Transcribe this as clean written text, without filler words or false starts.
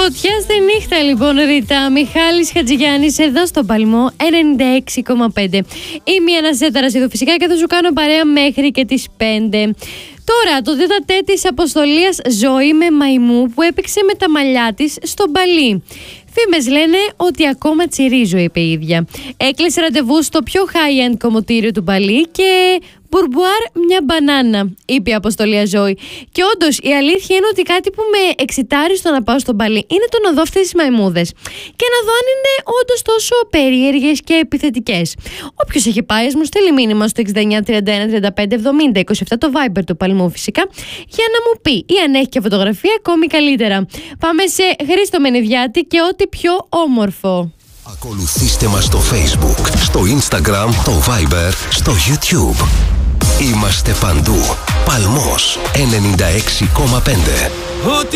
Φωτιά στη νύχτα λοιπόν, Ρίτα. Μιχάλης Χατζηγιάννης εδώ στο Παλμό 96,5. Είμαι η Ανασέταρας εδώ φυσικά και θα σου κάνω παρέα μέχρι και τις 5. Τώρα, το τέτα της αποστολίας Ζωή με μαϊμού που έπαιξε με τα μαλλιά της στο μπαλί. Φήμες λένε ότι ακόμα τσιρίζω, είπε η ίδια. Έκλεισε ραντεβού στο πιο high-end κομμωτήριο του μπαλί και μπουρμπουάρ μια μπανάνα, είπε η αποστολία Ζωή. Και όντως η αλήθεια είναι ότι κάτι που με εξητάρει στο να πάω στο μπαλί είναι το να δω αυτές τις μαϊμούδες και να δω αν είναι όντως τόσο περίεργες και επιθετικές. Όποιος έχει πάει, μου στέλνει μήνυμα στο 69 31 35 70 27 το Viber του Παλμού φυσικά, για να μου πει, ή αν έχει και φωτογραφία ακόμη καλύτερα. Πάμε σε Χρήστο Μενιδιάτη και ό,τι πιο όμορφο. Ακολουθήστε μας στο Facebook, στο Instagram, το Viber, στο YouTube. Είμαστε παντού. Παλμός 96,5.